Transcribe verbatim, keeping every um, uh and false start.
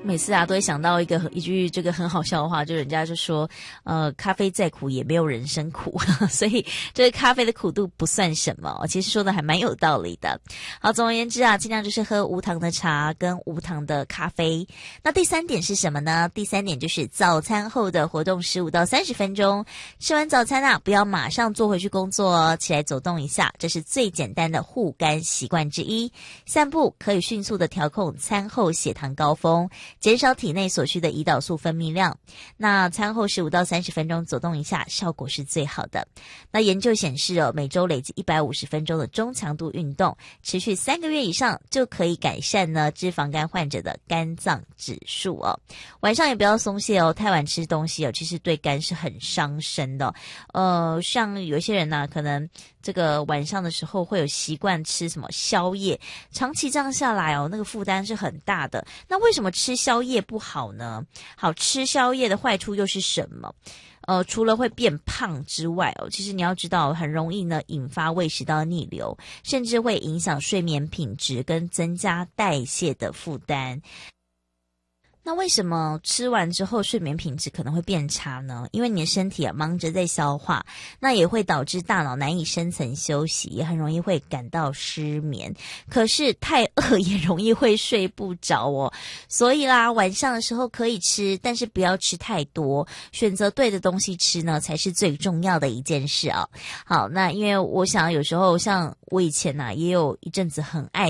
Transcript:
每次啊都会想到一个一句这个很好笑的话，就人家就说呃咖啡再苦也没有人生苦所以这个咖啡的苦度不算什么，其实说的还蛮有道理的。好，总而言之啊，尽量就是喝无糖的茶跟无糖的咖啡。那第三点是什么呢？第三点就是早餐后的活动十五到三十分钟，吃完早餐啊不要马上坐回去工作哦，起来走动一下，这是最简单的护肝习惯之一。散步可以迅速的调控餐后血糖高峰，减少体内所需的胰岛素分泌量。那餐后十五到三十分钟走动一下，效果是最好的。那研究显示哦，每周累积一百五十分钟的中强度运动，持续三个月以上，就可以改善呢脂肪肝患者的肝脏指数哦。晚上也不要松懈哦，太晚吃东西哦，其实对肝是很伤身的哦。呃，像有一些人呢、啊，可能这个晚上的时候会有习惯吃什么宵夜，长期这样下来哦，那个负担是很大的。那为什么吃宵夜不好呢？好，吃宵夜的坏处又是什么？呃，除了会变胖之外哦，其实你要知道，很容易呢引发胃食道逆流，甚至会影响睡眠品质跟增加代谢的负担。那为什么吃完之后睡眠品质可能会变差呢？因为你的身体啊忙着在消化，那也会导致大脑难以深层休息，也很容易会感到失眠。可是太饿也容易会睡不着哦，所以啦，晚上的时候可以吃，但是不要吃太多，选择对的东西吃呢，才是最重要的一件事啊。好，那因为我想有时候像我以前啊，也有一阵子很爱